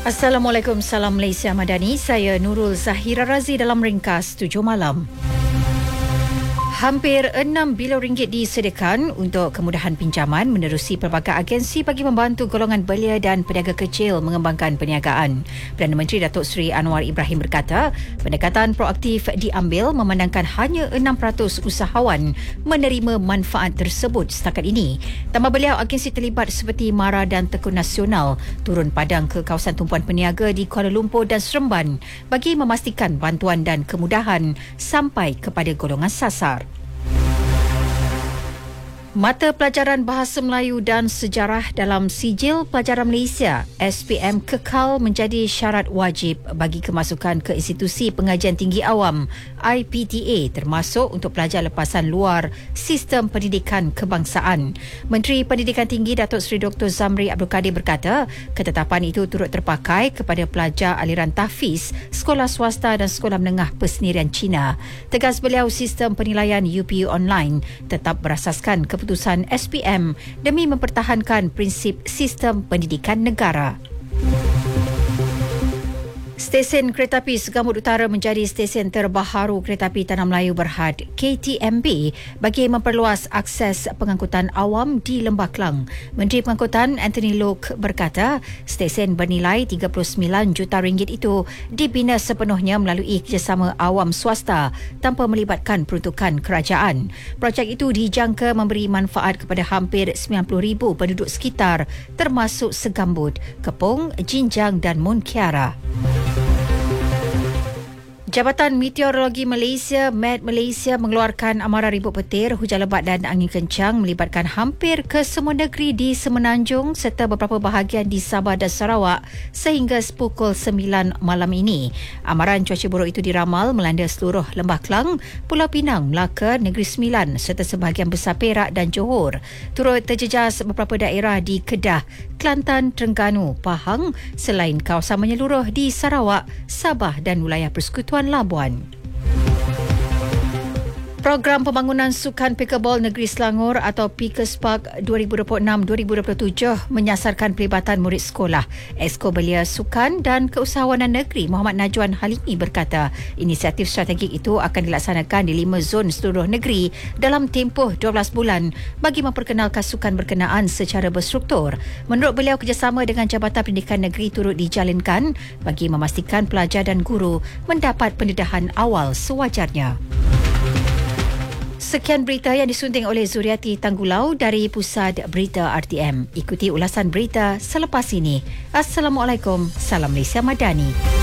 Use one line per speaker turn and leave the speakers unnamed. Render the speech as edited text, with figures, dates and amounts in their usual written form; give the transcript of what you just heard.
Assalamualaikum, salam Malaysia Madani. Saya Nurul Zahira Razi dalam ringkas 7 malam. Hampir 6 bilion ringgit disediakan untuk kemudahan pinjaman menerusi pelbagai agensi bagi membantu golongan belia dan peniaga kecil mengembangkan perniagaan. Perdana Menteri Datuk Seri Anwar Ibrahim berkata, pendekatan proaktif diambil memandangkan hanya 6% usahawan menerima manfaat tersebut setakat ini. Tambah beliau, agensi terlibat seperti MARA dan Tekun Nasional turun padang ke kawasan tumpuan peniaga di Kuala Lumpur dan Seremban bagi memastikan bantuan dan kemudahan sampai kepada golongan sasar. Mata pelajaran Bahasa Melayu dan Sejarah dalam Sijil Pelajaran Malaysia SPM kekal menjadi syarat wajib bagi kemasukan ke institusi pengajian tinggi awam IPTA, termasuk untuk pelajar lepasan luar sistem pendidikan kebangsaan. Menteri Pendidikan Tinggi Datuk Seri Dr. Zamri Abdul Kadir berkata, ketetapan itu turut terpakai kepada pelajar aliran tahfiz, sekolah swasta dan sekolah menengah persendirian Cina. Tegas beliau, sistem penilaian UPU online tetap berasaskan keputusan SPM demi mempertahankan prinsip sistem pendidikan negara. Stesen Kereta Api Segambut Utara menjadi stesen terbaharu Kereta Api Tanah Melayu Berhad KTMB bagi memperluas akses pengangkutan awam di Lembah Kelang. Menteri Pengangkutan Anthony Loke berkata, stesen bernilai 39 juta ringgit itu dibina sepenuhnya melalui kerjasama awam swasta tanpa melibatkan peruntukan kerajaan. Projek itu dijangka memberi manfaat kepada hampir 90,000 penduduk sekitar termasuk Segambut, Kepong, Jinjang dan Mun Kiara. Jabatan Meteorologi Malaysia, Met Malaysia, mengeluarkan amaran ribut petir, hujan lebat dan angin kencang melibatkan hampir ke semua negeri di Semenanjung serta beberapa bahagian di Sabah dan Sarawak sehingga pukul 9 malam ini. Amaran cuaca buruk itu diramal melanda seluruh Lembah Kelang, Pulau Pinang, Melaka, Negeri Sembilan serta sebahagian besar Perak dan Johor. Turut terjejas beberapa daerah di Kedah, Kelantan, Terengganu, Pahang selain kawasan menyeluruh di Sarawak, Sabah dan wilayah Persekutuan Labuan. Program Pembangunan Sukan Pickleball Negeri Selangor atau PIKESPAK 2026-2027 menyasarkan pelibatan murid sekolah. Esko Belia Sukan dan Keusahawanan Negeri Muhammad Najwan Halimi berkata, inisiatif strategik itu akan dilaksanakan di 5 zon seluruh negeri dalam tempoh 12 bulan bagi memperkenalkan sukan berkenaan secara berstruktur. Menurut beliau, kerjasama dengan Jabatan Pendidikan Negeri turut dijalinkan bagi memastikan pelajar dan guru mendapat pendedahan awal sewajarnya. Sekian berita yang disunting oleh Zuriati Tanggulau dari Pusat Berita RTM. Ikuti ulasan berita selepas ini. Assalamualaikum, salam Malaysia Madani.